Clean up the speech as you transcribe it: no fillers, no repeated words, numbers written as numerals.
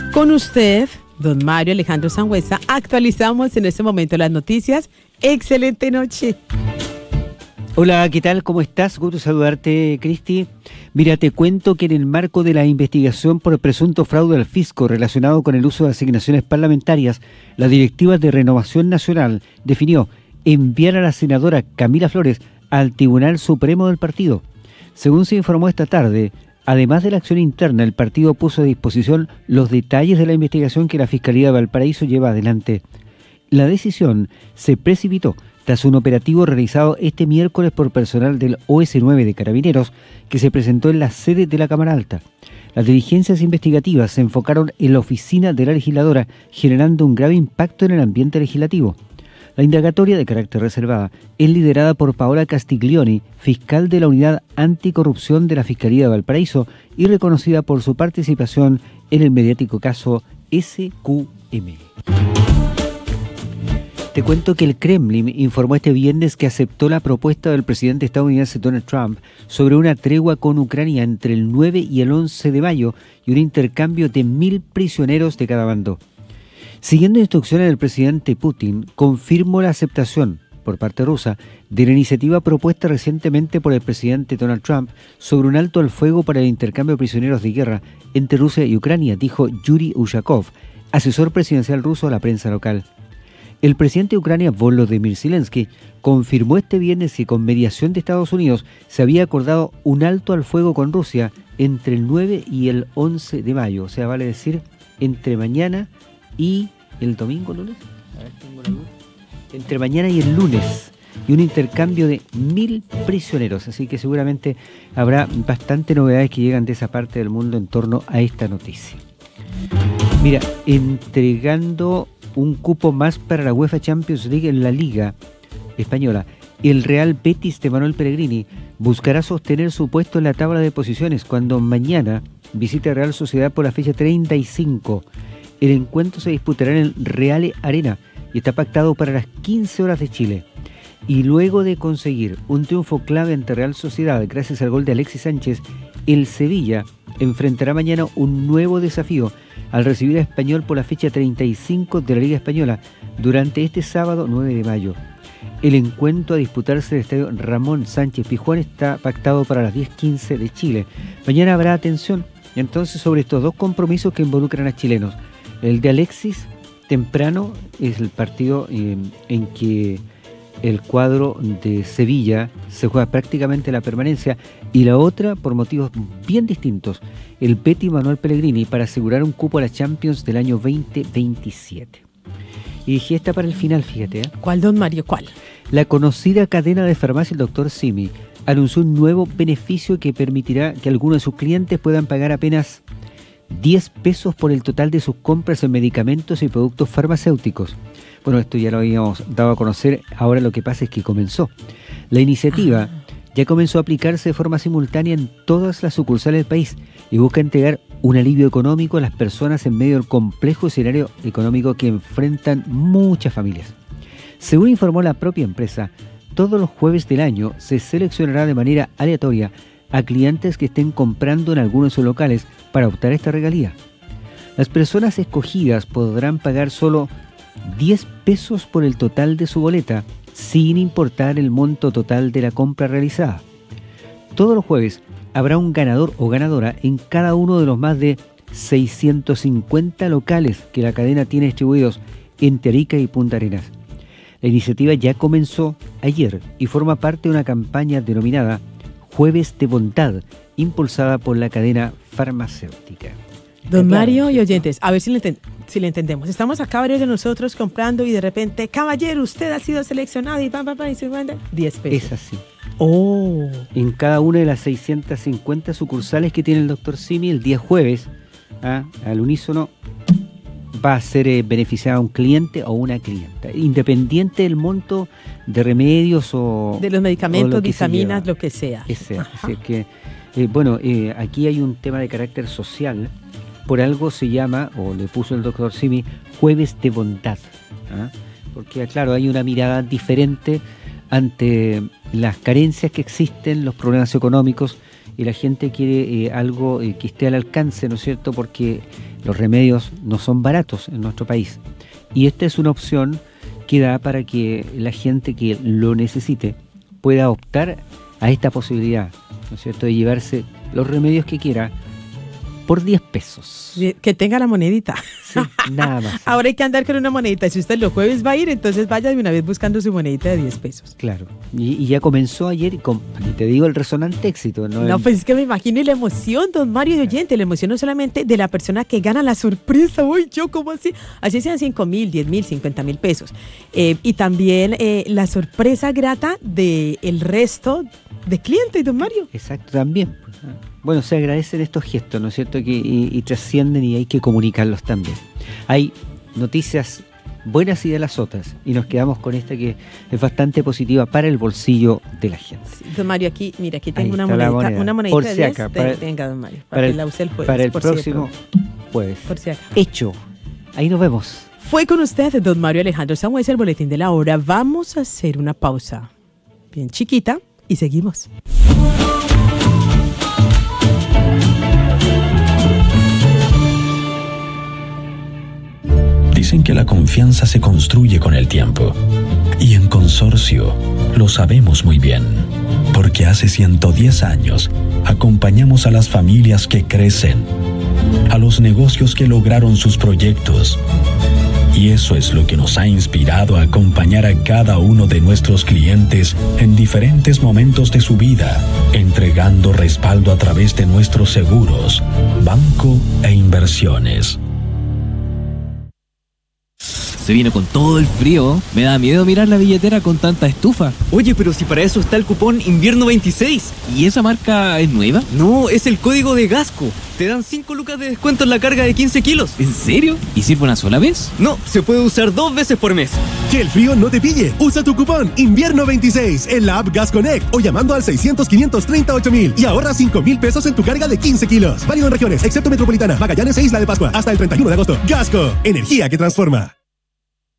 Con usted, don Mario Alejandro Sangüesa, actualizamos en este momento las noticias. Excelente noche. Hola, ¿qué tal? ¿Cómo estás? Gusto saludarte, Cristi. Mira, te cuento que en el marco de la investigación por el presunto fraude al fisco relacionado con el uso de asignaciones parlamentarias, la Directiva de Renovación Nacional definió enviar a la senadora Camila Flores al Tribunal Supremo del partido. Según se informó esta tarde, además de la acción interna, el partido puso a disposición los detalles de la investigación que la Fiscalía de Valparaíso lleva adelante. La decisión se precipitó tras un operativo realizado este miércoles por personal del OS9 de Carabineros que se presentó en la sede de la Cámara Alta. Las diligencias investigativas se enfocaron en la oficina de la legisladora, generando un grave impacto en el ambiente legislativo. La indagatoria, de carácter reservada, es liderada por Paola Castiglioni, fiscal de la Unidad Anticorrupción de la Fiscalía de Valparaíso y reconocida por su participación en el mediático caso SQM. Te cuento que el Kremlin informó este viernes que aceptó la propuesta del presidente estadounidense Donald Trump sobre una tregua con Ucrania entre el 9 y el 11 de mayo y un intercambio de 1.000 prisioneros de cada bando. Siguiendo instrucciones del presidente Putin, confirmó la aceptación por parte rusa de la iniciativa propuesta recientemente por el presidente Donald Trump sobre un alto al fuego para el intercambio de prisioneros de guerra entre Rusia y Ucrania, dijo Yuri Ushakov, asesor presidencial ruso a la prensa local. El presidente de Ucrania, Volodymyr Zelensky, confirmó este viernes que con mediación de Estados Unidos se había acordado un alto al fuego con Rusia entre el 9 y el 11 de mayo, o sea, vale decir, entre mañana y el domingo, ¿lunes? A ver, tengo la duda. Entre mañana y el lunes, y un intercambio de 1.000 prisioneros, así que seguramente habrá bastante novedades que llegan de esa parte del mundo en torno a esta noticia. Mira, entregando un cupo más para la UEFA Champions League en la Liga Española, el Real Betis de Manuel Pellegrini buscará sostener su puesto en la tabla de posiciones cuando mañana visite Real Sociedad por la fecha 35. El encuentro se disputará en el Reale Arena y está pactado para las 15 horas de Chile. Y luego de conseguir un triunfo clave ante Real Sociedad gracias al gol de Alexis Sánchez, el Sevilla enfrentará mañana un nuevo desafío al recibir a Español por la fecha 35 de la Liga Española durante este sábado 9 de mayo. El encuentro a disputarse en el estadio Ramón Sánchez Pizjuán está pactado para las 10:15 de Chile. Mañana habrá atención entonces sobre estos dos compromisos que involucran a chilenos. El de Alexis, temprano, es el partido en que el cuadro de Sevilla se juega prácticamente la permanencia, y la otra por motivos bien distintos, el Betis Manuel Pellegrini para asegurar un cupo a la Champions del año 2027. Y dije esta para el final, fíjate. ¿Cuál, don Mario? ¿Cuál? La conocida cadena de farmacia el Dr. Simi anunció un nuevo beneficio que permitirá que algunos de sus clientes puedan pagar apenas 10 pesos por el total de sus compras en medicamentos y productos farmacéuticos. Bueno, esto ya lo habíamos dado a conocer, ahora lo que pasa es que comenzó. La iniciativa ya comenzó a aplicarse de forma simultánea en todas las sucursales del país y busca entregar un alivio económico a las personas en medio del complejo escenario económico que enfrentan muchas familias. Según informó la propia empresa, todos los jueves del año se seleccionará de manera aleatoria a clientes que estén comprando en algunos de sus locales para optar a esta regalía. Las personas escogidas podrán pagar solo 10 pesos por el total de su boleta, sin importar el monto total de la compra realizada. Todos los jueves habrá un ganador o ganadora en cada uno de los más de 650 locales que la cadena tiene distribuidos entre Arica y Punta Arenas. La iniciativa ya comenzó ayer y forma parte de una campaña denominada Jueves de Bondad, impulsada por la cadena farmacéutica. Don Mario y oyentes, a ver si le entendemos. Estamos acá varios de nosotros comprando y de repente, caballero, usted ha sido seleccionado y y se manda 10 pesos. Es así. Oh. En cada una de las 650 sucursales que tiene el Dr. Simi, el día jueves, al unísono, va a ser beneficiado un cliente o una clienta, independiente del monto de remedios o de los medicamentos, vitaminas, lo que sea. Así que, aquí hay un tema de carácter social. Por algo se llama, o le puso el Dr. Simi, Jueves de Bondad. Porque, claro, hay una mirada diferente ante las carencias que existen, los problemas económicos, y la gente quiere algo que esté al alcance, ¿no es cierto? Porque los remedios no son baratos en nuestro país. Y esta es una opción que da para que la gente que lo necesite pueda optar a esta posibilidad, ¿no es cierto?, de llevarse los remedios que quiera por 10 pesos. Que tenga la monedita. Sí, nada más. Ahora hay que andar con una monedita. Si usted los jueves va a ir, entonces vaya de una vez buscando su monedita de 10 pesos. Claro. Y ya comenzó ayer y te digo el resonante éxito. No, pues es que me imagino la emoción, don Mario de oyente, la emoción no solamente de la persona que gana la sorpresa. Uy, yo, ¿cómo así? Así sean 5,000, 10,000, 50,000 pesos. Y también la sorpresa grata del resto de clientes, don Mario. Exacto, también. Bueno, se agradecen estos gestos, ¿no es cierto? Y trascienden y hay que comunicarlos también. Hay noticias buenas y de las otras, y nos quedamos con esta que es bastante positiva para el bolsillo de la gente. Sí, don Mario, aquí tengo una monedita por de si acá, 10. Venga, don Mario, para que la use el jueves. Para el próximo jueves. Por si acá. Hecho. Ahí nos vemos. Fue con usted, don Mario Alejandro Sámez, el boletín de la hora. Vamos a hacer una pausa bien chiquita y seguimos. Dicen que la confianza se construye con el tiempo. Y en Consorcio lo sabemos muy bien. Porque hace 110 años acompañamos a las familias que crecen, a los negocios que lograron sus proyectos. Y eso es lo que nos ha inspirado a acompañar a cada uno de nuestros clientes en diferentes momentos de su vida, entregando respaldo a través de nuestros seguros, banco e inversiones. Se vino con todo el frío. Me da miedo mirar la billetera con tanta estufa. Oye, pero si para eso está el cupón Invierno 26. ¿Y esa marca es nueva? No, es el código de Gasco. Te dan 5 lucas de descuento en la carga de 15 kilos. ¿En serio? ¿Y sirve una sola vez? No, se puede usar 2 veces por mes. Que el frío no te pille. Usa tu cupón Invierno 26 en la app Gas Connect o llamando al 600-538-1000 y ahorra 5,000 pesos en tu carga de 15 kilos. Válido en regiones, excepto Metropolitana, Magallanes e Isla de Pascua. Hasta el 31 de agosto. Gasco, energía que transforma.